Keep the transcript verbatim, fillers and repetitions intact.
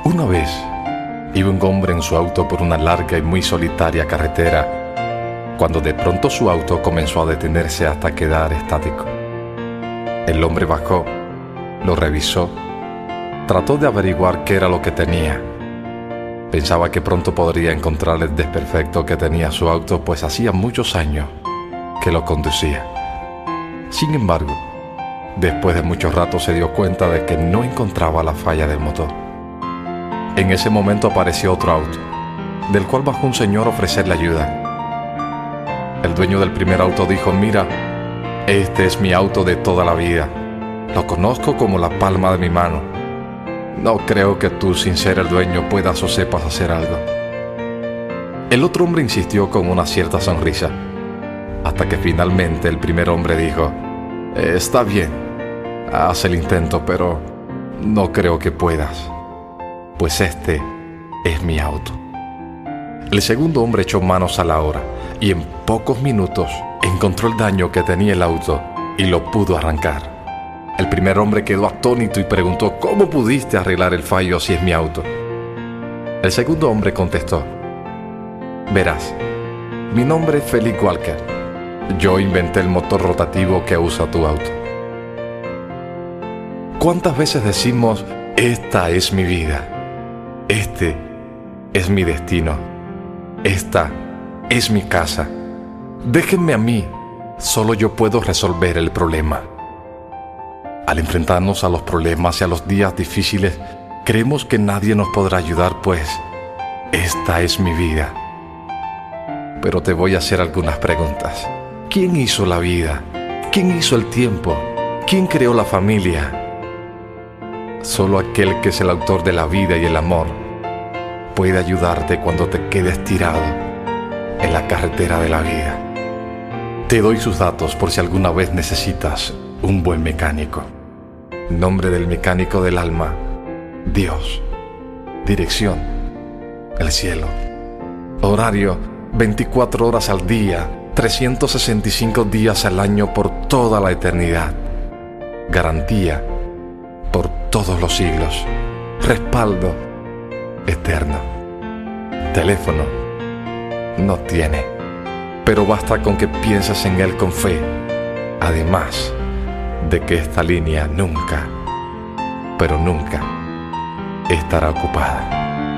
Una vez iba un hombre en su auto por una larga y muy solitaria carretera, cuando de pronto su auto comenzó a detenerse hasta quedar estático. El hombre bajó, lo revisó, trató de averiguar qué era lo que tenía. Pensaba que pronto podría encontrar el desperfecto que tenía su auto, pues hacía muchos años que lo conducía. Sin embargo, después de mucho rato se dio cuenta de que no encontraba la falla del motor. En ese momento apareció otro auto, del cual bajó un señor a ofrecerle ayuda. El dueño del primer auto dijo: mira, este es mi auto de toda la vida. Lo conozco como la palma de mi mano. No creo que tú, sin ser el dueño, puedas o sepas hacer algo. El otro hombre insistió con una cierta sonrisa, hasta que finalmente el primer hombre dijo: está bien, haz el intento, pero no creo que puedas, pues este es mi auto. El segundo hombre echó manos a la obra y en pocos minutos encontró el daño que tenía el auto y lo pudo arrancar. El primer hombre quedó atónito y preguntó: ¿cómo pudiste arreglar el fallo si es mi auto? El segundo hombre contestó: verás, mi nombre es Felix Walker. Yo inventé el motor rotativo que usa tu auto. ¿Cuántas veces decimos: esta es mi vida, este es mi destino, esta es mi casa, déjenme a mí, solo yo puedo resolver el problema? Al enfrentarnos a los problemas y a los días difíciles, creemos que nadie nos podrá ayudar, pues esta es mi vida. Pero te voy a hacer algunas preguntas. ¿Quién hizo la vida? ¿Quién hizo el tiempo? ¿Quién creó la familia? Solo aquel que es el autor de la vida y el amor puede ayudarte cuando te quedes tirado en la carretera de la vida. Te doy sus datos por si alguna vez necesitas un buen mecánico. Nombre del mecánico del alma: Dios. Dirección: el cielo. Horario: veinticuatro horas al día, trescientos sesenta y cinco días al año por toda la eternidad. Garantía: por todos los siglos. Respaldo: eterno. Teléfono: no tiene, pero basta con que pienses en él con fe. Además de que esta línea nunca, pero nunca estará ocupada.